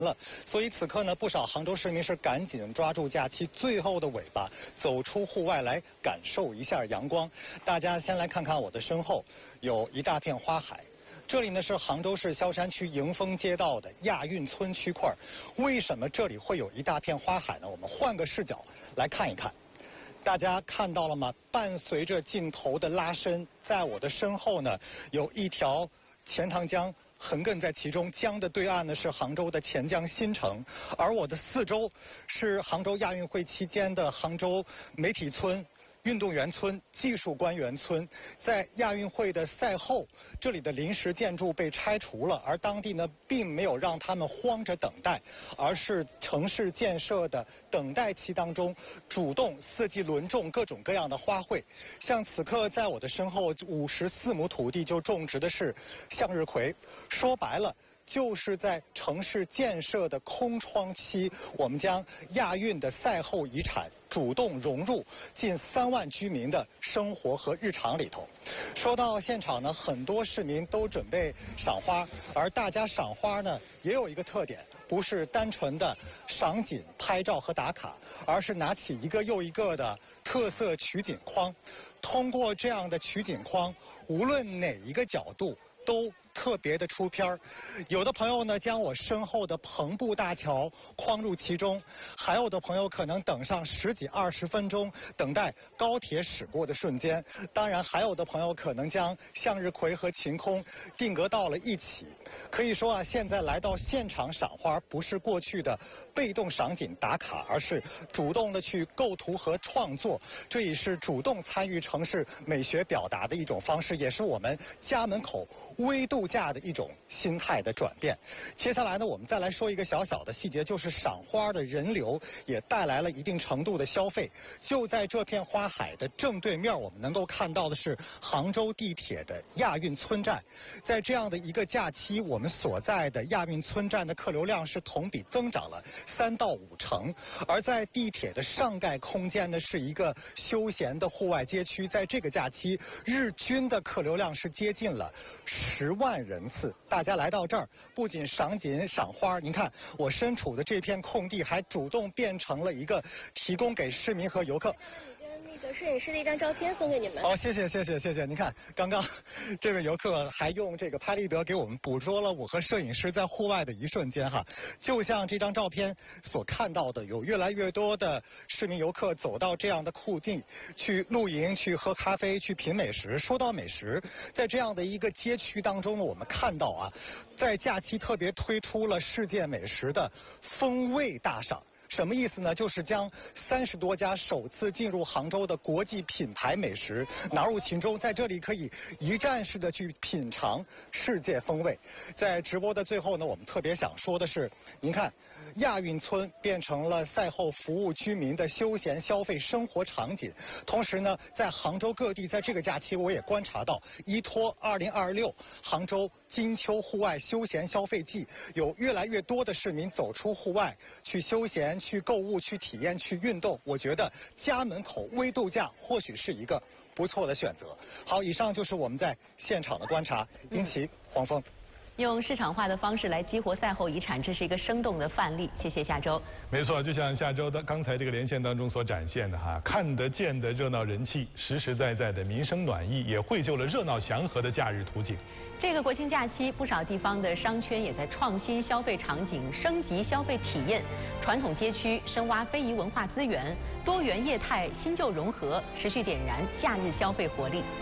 了，所以此刻呢，不少杭州市民是赶紧抓住假期最后的尾巴，走出户外来感受一下阳光。大家先来看看我的身后，有一大片花海。这里呢是杭州市萧山区迎丰街道的亚运村区块。为什么这里会有一大片花海呢？我们换个视角来看一看。大家看到了吗？伴随着镜头的拉伸，在我的身后呢，有一条钱塘江横亘在其中，江的对岸呢是杭州的钱江新城，而我的四周是杭州亚运会期间的杭州媒体村、运动员村、技术官员村。在亚运会的赛后，这里的临时建筑被拆除了，而当地呢并没有让他们荒着等待，而是城市建设的等待期当中，主动四季轮种各种各样的花卉。像此刻在我的身后54亩土地就种植的是向日葵，说白了就是在城市建设的空窗期，我们将亚运的赛后遗产主动融入近3万居民的生活和日常里头。说到现场呢，很多市民都准备赏花，而大家赏花呢也有一个特点，不是单纯的赏景、拍照和打卡，而是拿起一个又一个的特色取景框，通过这样的取景框，无论哪一个角度都特别的出片儿。有的朋友呢将我身后的篷布大桥框入其中，还有的朋友可能等上10几20分钟，等待高铁驶过的瞬间。当然还有的朋友可能将向日葵和晴空定格到了一起。可以说啊，现在来到现场赏花，不是过去的被动赏景打卡，而是主动的去构图和创作，这也是主动参与城市美学表达的一种方式，也是我们家门口微度假的一种心态的转变。接下来呢，我们再来说一个小小的细节，就是赏花的人流也带来了一定程度的消费。就在这片花海的正对面，我们能够看到的是杭州地铁的亚运村站。在这样的一个假期，我们所在的亚运村站的客流量是同比增长了3到5成。而在地铁的上盖空间呢，是一个休闲的户外街区，在这个假期日均的客流量是接近了10万人次。大家来到这儿，不仅赏景赏花，您看我身处的这片空地还主动变成了一个提供给市民和游客。 那个摄影师的一张照片送给你们。 好，谢谢。您看，刚刚这位游客还用这个拍立得给我们捕捉了我和摄影师在户外的一瞬间哈。就像这张照片所看到的，有越来越多的市民游客走到这样的空地去露营、去喝咖啡、去品美食。说到美食，在这样的一个街区当中呢，我们看到啊，在假期特别推出了世界美食的风味大赏。什么意思呢？就是将30多家首次进入杭州的国际品牌美食纳入其中，在这里可以一站式的去品尝世界风味。在直播的最后呢，我们特别想说的是，您看，亚运村变成了赛后服务居民的休闲消费生活场景。同时呢，在杭州各地，在这个假期我也观察到，依托2026杭州金秋户外休闲消费季，有越来越多的市民走出户外去休闲、去购物、去体验、去运动。我觉得家门口微度假或许是一个不错的选择。好，以上就是我们在现场的观察。殷琦、黄峰。 用市场化的方式来激活赛后遗产，这是一个生动的范例。谢谢夏周。 没错，就像夏周的刚才这个连线当中所展现的哈，看得见的热闹人气，实实在在的民生暖意，也绘就了热闹祥和的假日图景。 这个国庆假期，不少地方的商圈也在创新消费场景，升级消费体验，传统街区深挖非遗文化资源，多元业态新旧融合，持续点燃假日消费活力。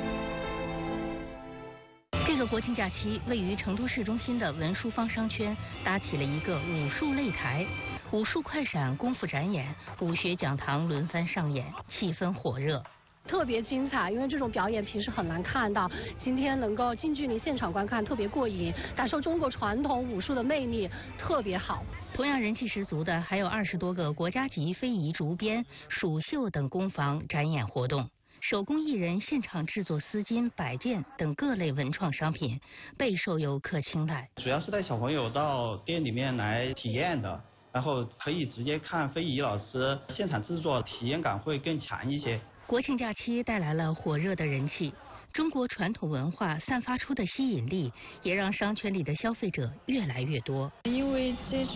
这个国庆假期，位于成都市中心的文殊坊商圈搭起了一个武术擂台，武术快闪、功夫展演、武学讲堂轮番上演，气氛火热。 特别精彩，因为这种表演平时很难看到，今天能够近距离现场观看，特别过瘾，感受中国传统武术的魅力，特别好。 同样人气十足的还有20多个国家级非遗竹编、蜀绣等工坊展演活动。手工艺人现场制作丝巾、摆件等各类文创商品，备受游客青睐。 主要是带小朋友到店里面来体验的，然后可以直接看非遗老师现场制作，体验感会更强一些。 国庆假期带来了火热的人气， 中国传统文化散发出的吸引力，也让商圈里的消费者越来越多。 因为这